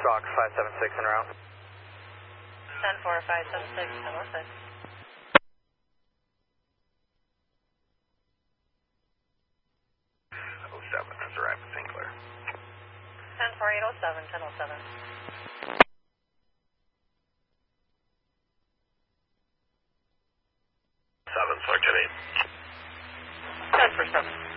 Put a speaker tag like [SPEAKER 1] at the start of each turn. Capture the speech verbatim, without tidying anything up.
[SPEAKER 1] Stock five seven six en route.
[SPEAKER 2] ten four, five seven six, ten oh six.
[SPEAKER 3] oh seven has arrived at Saint Clair.
[SPEAKER 2] ten four, eight oh seven, ten oh seven.
[SPEAKER 3] seven, select eight.
[SPEAKER 2] ten four seven.